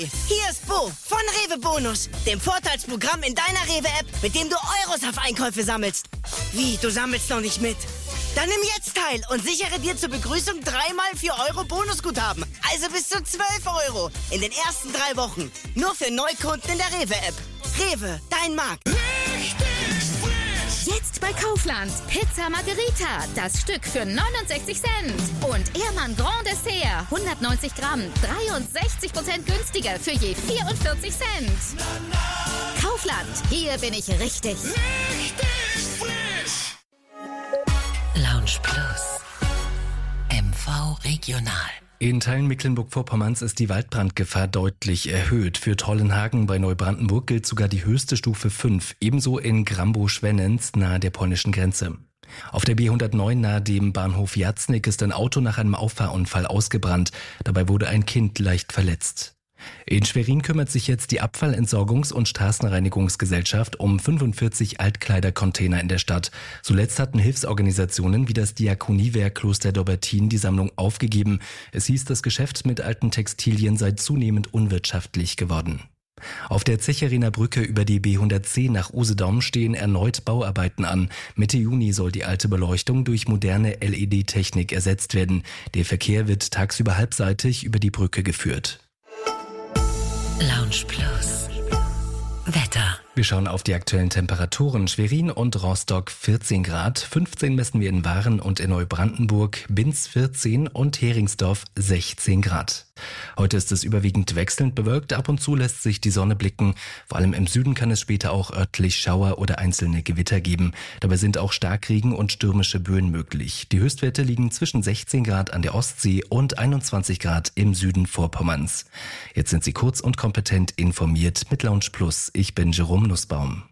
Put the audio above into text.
Hi, hier ist Bo von Rewe Bonus, dem Vorteilsprogramm in deiner Rewe-App, mit dem du Euros auf Einkäufe sammelst. Wie, du sammelst noch nicht mit? Dann nimm jetzt teil und sichere dir zur Begrüßung 3x 4 Euro Bonusguthaben. Also bis zu 12 Euro in den ersten 3 Wochen. Nur für Neukunden in der Rewe-App. Rewe, dein Markt. Jetzt bei Kaufland. Pizza Margherita, das Stück für 69 Cent. Und Ehrmann Grand Dessert, 190 Gramm, 63% günstiger für je 44 Cent. Kaufland, hier bin ich richtig. Lounge Plus. MV Regional. In Teilen Mecklenburg-Vorpommerns ist die Waldbrandgefahr deutlich erhöht. Für Tollenhagen bei Neubrandenburg gilt sogar die höchste Stufe 5, ebenso in Grambow-Schwennens nahe der polnischen Grenze. Auf der B109 nahe dem Bahnhof Jatznik ist ein Auto nach einem Auffahrunfall ausgebrannt. Dabei wurde ein Kind leicht verletzt. In Schwerin kümmert sich jetzt die Abfallentsorgungs- und Straßenreinigungsgesellschaft um 45 Altkleidercontainer in der Stadt. Zuletzt hatten Hilfsorganisationen wie das Diakoniewerk Kloster Dobbertin die Sammlung aufgegeben. Es hieß, das Geschäft mit alten Textilien sei zunehmend unwirtschaftlich geworden. Auf der Zecheriner Brücke über die B110 nach Usedom stehen erneut Bauarbeiten an. Mitte Juni soll die alte Beleuchtung durch moderne LED-Technik ersetzt werden. Der Verkehr wird tagsüber halbseitig über die Brücke geführt. Lounge Plus. Wetter. Wir schauen auf die aktuellen Temperaturen. Schwerin und Rostock 14 Grad, 15 messen wir in Waren und in Neubrandenburg, Binz 14 und Heringsdorf 16 Grad. Heute ist es überwiegend wechselnd bewölkt, ab und zu lässt sich die Sonne blicken. Vor allem im Süden kann es später auch örtlich Schauer oder einzelne Gewitter geben. Dabei sind auch Starkregen und stürmische Böen möglich. Die Höchstwerte liegen zwischen 16 Grad an der Ostsee und 21 Grad im Süden Vorpommerns. Jetzt sind Sie kurz und kompetent informiert mit Lounge Plus. Ich bin Jerome Nussbaum.